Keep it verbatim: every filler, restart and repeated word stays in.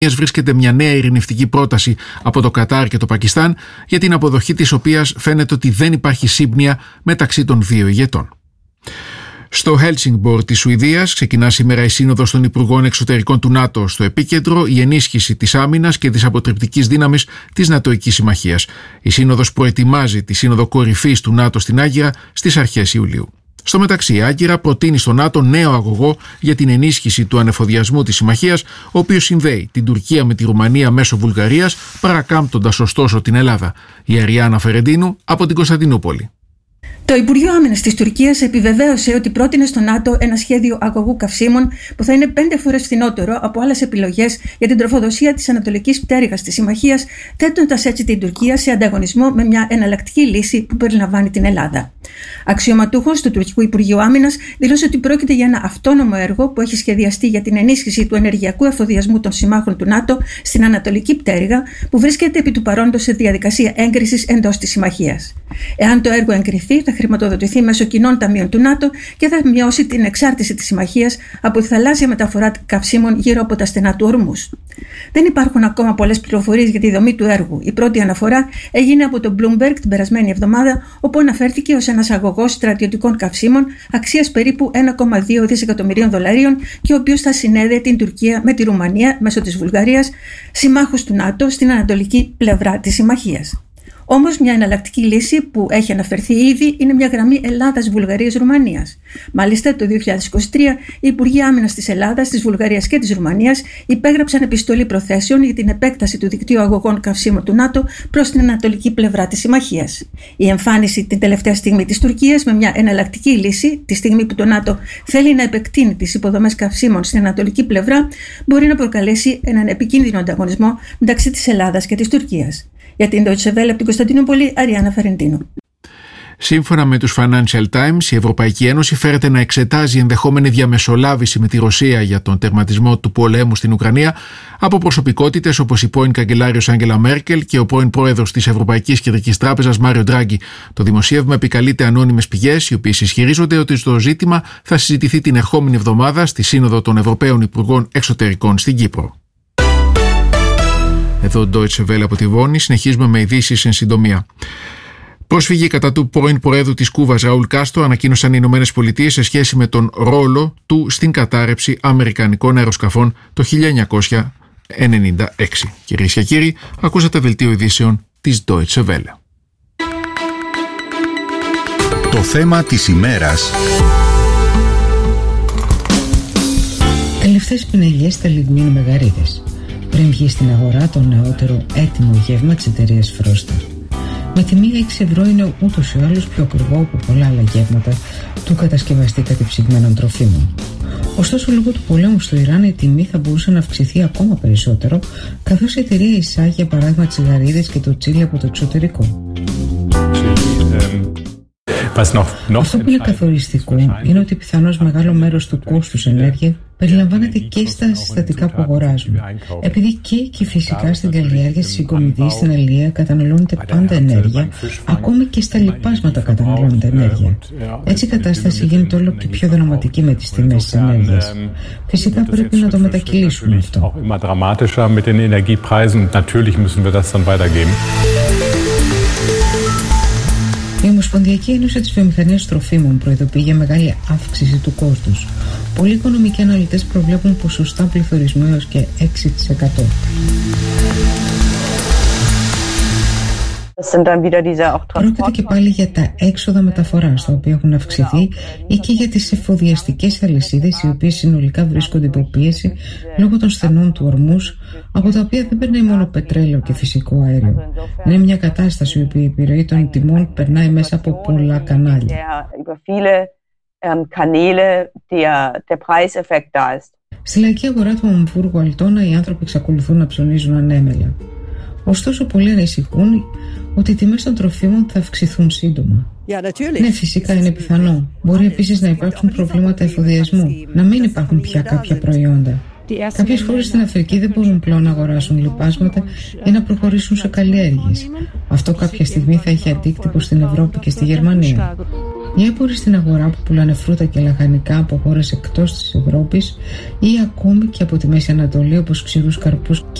βρίσκεται μια νέα ειρηνευτική πρόταση από το Κατάρ και το Πακιστάν, για την αποδοχή της οποίας φαίνεται ότι δεν υπάρχει σύμπνοια μεταξύ των δύο ηγετών. Στο Helsingborg της Σουηδίας ξεκινά σήμερα η Σύνοδος των Υπουργών Εξωτερικών του ΝΑΤΟ. Στο επίκεντρο η ενίσχυση της άμυνας και της αποτρεπτικής δύναμης της Νατοικής Συμμαχίας. Η Σύνοδος προετοιμάζει τη Σύνοδο Κορυφής του ΝΑΤΟ στην Άγκυρα στις αρχές Ιουλίου. Στο μεταξύ, η Άγκυρα προτείνει στο ΝΑΤΟ νέο αγωγό για την ενίσχυση του ανεφοδιασμού της συμμαχίας, ο οποίος συνδέει την Τουρκία με τη Ρουμανία μέσω Βουλγαρίας, παρακάμπτοντας ωστόσο την Ελλάδα. Η Αριάννα Φερεντίνου από την Κωνσταντινούπολη. Το Υπουργείο Άμυνας της Τουρκίας επιβεβαίωσε ότι πρότεινε στο ΝΑΤΟ ένα σχέδιο αγωγού καυσίμων που θα είναι πέντε φορές φθηνότερο από άλλες επιλογές για την τροφοδοσία της ανατολικής πτέρυγας της συμμαχίας, θέτοντας έτσι την Τουρκία σε ανταγωνισμό με μια εναλλακτική λύση που περιλαμβάνει την Ελλάδα. Αξιωματούχος του Τουρκικού Υπουργείου Άμυνας δήλωσε ότι πρόκειται για ένα αυτόνομο έργο που έχει σχεδιαστεί για την ενίσχυση του ενεργειακού εφοδιασμού των συμμάχων του ΝΑΤΟ στην ανατολική πτέρυγα, που βρίσκεται επί του παρόντος σε διαδικασία έγκρισης εντός της συμμαχίας. Εάν το έργο εγκριθεί, θα χρηματοδοτηθεί μέσω κοινών ταμείων του ΝΑΤΟ και θα μειώσει την εξάρτηση της συμμαχίας από τη θαλάσσια μεταφορά καυσίμων γύρω από τα στενά του Ορμούς. Δεν υπάρχουν ακόμα πολλές πληροφορίες για τη δομή του έργου. Η πρώτη αναφορά έγινε από το Bloomberg την περασμένη εβδομάδα, όπου αναφέρθηκε ως ένας αγωγός στρατιωτικών καυσίμων αξίας περίπου ένα κόμμα δύο δισεκατομμυρίων δολαρίων και ο οποίος θα συνέδεε την Τουρκία με τη Ρουμανία μέσω της Βουλγαρίας, συμμάχους του ΝΑΤΟ στην ανατολική πλευρά της συμμαχίας. Όμως, μια εναλλακτική λύση που έχει αναφερθεί ήδη είναι μια γραμμή Ελλάδας-Βουλγαρίας-Ρουμανίας. Μάλιστα, το δύο χιλιάδες είκοσι τρία οι Υπουργοί Άμυνας της Ελλάδας, της Βουλγαρίας και της Ρουμανίας υπέγραψαν επιστολή προθέσεων για την επέκταση του δικτύου αγωγών καυσίμων του ΝΑΤΟ προς την ανατολική πλευρά της συμμαχίας. Η εμφάνιση την τελευταία στιγμή της Τουρκίας με μια εναλλακτική λύση, τη στιγμή που το ΝΑΤΟ θέλει να επεκτείνει τις υποδομές καυσίμων στην ανατολική πλευρά, μπορεί να προκαλέσει έναν επικίνδυνο ανταγωνισμό μεταξύ της Ελλάδας και της Τουρκίας. Για την Deutsche Welle από την Κωνσταντινούπολη, Αριάννα Φερεντίνου. Σύμφωνα με τους Financial Times, η Ευρωπαϊκή Ένωση φέρεται να εξετάζει ενδεχόμενη διαμεσολάβηση με τη Ρωσία για τον τερματισμό του πολέμου στην Ουκρανία από προσωπικότητες όπως η πρώην καγκελάριος Άγγελα Μέρκελ και ο πρώην πρόεδρος της Ευρωπαϊκής Κεντρικής Τράπεζας Μάριο Ντράγκη. Το δημοσίευμα επικαλείται ανώνυμες πηγές, οι οποίες ισχυρίζονται ότι το ζήτημα θα συζητηθεί την ερχόμενη εβδομάδα στη Σύνοδο των Ευρωπαίων Υπουργών Εξωτερικών στην Κύπρο. Εδώ Deutsche Welle από τη Βόνη, συνεχίζουμε με ειδήσεις εν συντομία. Πρόσφυγοι κατά του πρώην Προέδρου της Κούβας Ραούλ Κάστρο ανακοίνωσαν οι Ηνωμένες Πολιτείες σε σχέση με τον ρόλο του στην κατάρρευση αμερικανικών αεροσκαφών το χίλια εννιακόσια ενενήντα έξι. Κυρίες και κύριοι, ακούσατε δελτίο ειδήσεων της Deutsche Welle. Το θέμα της ημέρας. Τελευταίες πινελιές στα λιγμίνι Μεγαρίδες. Πριν βγει στην αγορά το νεότερο έτοιμο γεύμα της εταιρείας Φρόστα. Με τιμή έξι ευρώ είναι ούτως ή άλλως πιο ακριβό από πολλά άλλα γεύματα του κατασκευαστή κατεψυγμένων τροφίμων. Ωστόσο, λόγω του πολέμου στο Ιράν, η τιμή θα μπορούσε να αυξηθεί ακόμα περισσότερο, καθώς η εταιρεία εισάγει για παράδειγμα τις γαρίδες και το τσίλι από το εξωτερικό. Αυτό που είναι καθοριστικό είναι ότι πιθανώς μεγάλο μέρος του κόστους ενέργεια περιλαμβάνεται και στα συστατικά που αγοράζουμε. Επειδή και εκεί φυσικά στην καλλιέργεια, στη συγκομιδή, στην αλεία καταναλώνεται πάντα ενέργεια, ακόμη και στα λιπάσματα καταναλώνεται ενέργεια. Έτσι η κατάσταση γίνεται όλο και πιο δραματική με τις τιμές της ενέργειας. Φυσικά πρέπει να το μετακυλήσουμε αυτό. Η Ομοσπονδιακή Ένωση της Βιομηχανίας Τροφίμων προειδοποιεί για μεγάλη αύξηση του κόστους. Πολλοί οικονομικοί αναλυτές προβλέπουν ποσοστά πληθωρισμού έως και έξι τοις εκατό. Πρόκειται και πάλι για τα έξοδα μεταφοράς, τα οποία έχουν αυξηθεί, ή και για τις εφοδιαστικές αλυσίδες, οι οποίες συνολικά βρίσκονται υπό πίεση λόγω των στενών του Ορμούς, από τα οποία δεν περνάει μόνο πετρέλαιο και φυσικό αέριο. Είναι μια κατάσταση η οποία η επιρροή των τιμών περνάει μέσα από πολλά κανάλια. Στη λαϊκή αγορά του Αμβούργου Αλτώνα οι άνθρωποι εξακολουθούν να ψωνίζουν ανέμελα. Ωστόσο, πολλοί ανησυχούν ότι οι τιμές των τροφίμων θα αυξηθούν σύντομα. Ναι, φυσικά είναι πιθανό. Μπορεί επίσης να υπάρξουν προβλήματα εφοδιασμού, να μην υπάρχουν πια κάποια προϊόντα. Κάποιες χώρες στην Αφρική δεν μπορούν πλέον να αγοράσουν λιπάσματα ή να προχωρήσουν σε καλλιέργειες. Αυτό κάποια στιγμή θα έχει αντίκτυπο στην Ευρώπη και στη Γερμανία. Οι έμποροι στην αγορά που πουλάνε φρούτα και λαχανικά από χώρες εκτός της Ευρώπης ή ακόμη και από τη Μέση Ανατολή, όπως ξηρούς καρπούς και